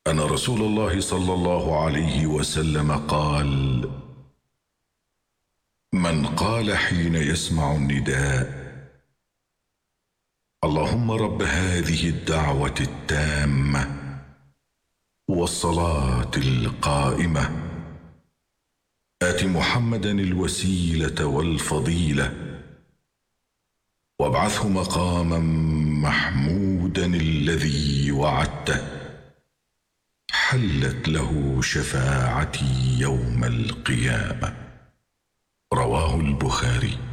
أن رسول الله صلى الله عليه وسلم قال: من قال حين يسمع النداء: اللهم رب هذه الدعوة التامة والصلاة القائمة، آت محمدا الوسيلة والفضيلة وابعثه مقاما محمودا الذي وعدته، حلت له شفاعتي يوم القيامة. رواه البخاري.